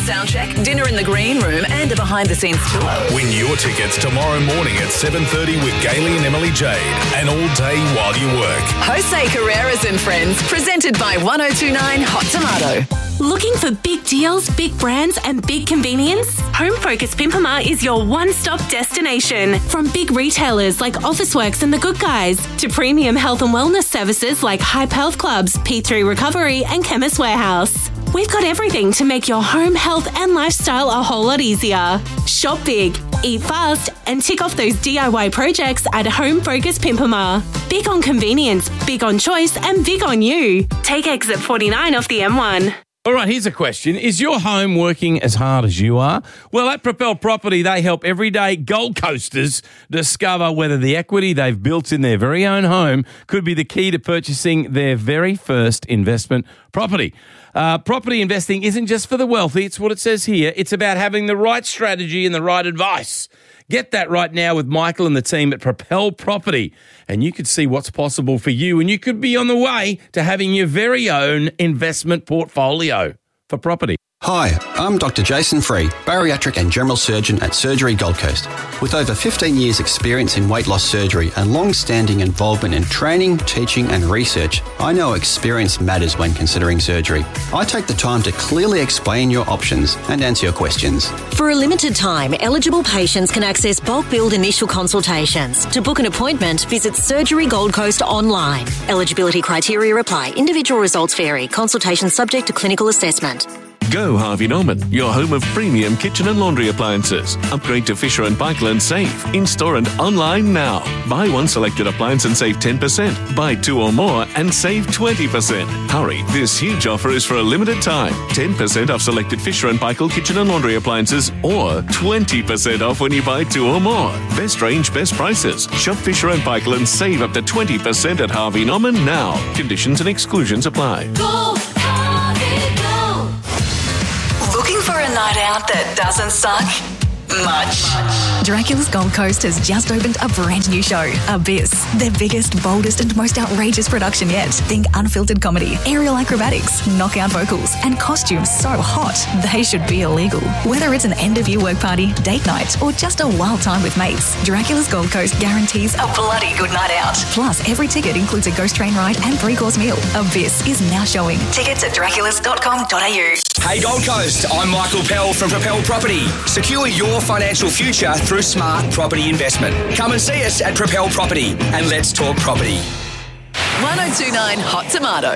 soundcheck, dinner in the green room and a behind-the-scenes tour. Win your tickets tomorrow morning at 7:30 with Gailey and Emily Jade, and all day while you work. Jose Carreras and Friends, presented by 1029 Hot Tomato. Looking for big deals, big brands and big convenience? Home Focus Pimpama is your one-stop destination. From big retailers like Officeworks and The Good Guys to premium health and wellness services like Hype Health Clubs, P3 Recovery and Chemist Warehouse. We've got everything to make your home, health and lifestyle a whole lot easier. Shop big, eat fast and tick off those DIY projects at Home Focus Pimpama. Big on convenience, big on choice and big on you. Take exit 49 off the M1. All right, here's a question. Is your home working as hard as you are? Well, at Propel Property, they help everyday Gold Coasters discover whether the equity they've built in their very own home could be the key to purchasing their very first investment property. Property investing isn't just for the wealthy. It's what it says here. It's about having the right strategy and the right advice. Get that right now with Michael and the team at Propel Property, and you could see what's possible for you, and you could be on the way to having your very own investment portfolio for property. Hi, I'm Dr. Jason Free, bariatric and general surgeon at Surgery Gold Coast. With over 15 years' experience in weight loss surgery and long-standing involvement in training, teaching and research, I know experience matters when considering surgery. I take the time to clearly explain your options and answer your questions. For a limited time, eligible patients can access bulk billed initial consultations. To book an appointment, visit Surgery Gold Coast online. Eligibility criteria apply. Individual results vary. Consultation subject to clinical assessment. Go Harvey Norman, your home of premium kitchen and laundry appliances. Upgrade to Fisher & Paykel and save. In-store and online now. Buy one selected appliance and save 10%. Buy two or more and save 20%. Hurry, this huge offer is for a limited time. 10% off selected Fisher & Paykel kitchen and laundry appliances or 20% off when you buy two or more. Best range, best prices. Shop Fisher & Paykel and save up to 20% at Harvey Norman now. Conditions and exclusions apply. Go, Harvey, go! Looking for a night out that doesn't suck much? Dracula's Gold Coast has just opened a brand new show, Abyss. Their biggest, boldest and most outrageous production yet. Think unfiltered comedy, aerial acrobatics, knockout vocals and costumes so hot they should be illegal. Whether it's an end-of-year work party, date night or just a wild time with mates, Dracula's Gold Coast guarantees a bloody good night out. Plus, every ticket includes a ghost train ride and 3-course meal. Abyss is now showing. Tickets at draculas.com.au. Hey Gold Coast, I'm Michael Pell from Propel Property. Secure your financial future through smart property investment. Come and see us at Propel Property and let's talk property. 1029 Hot Tomato.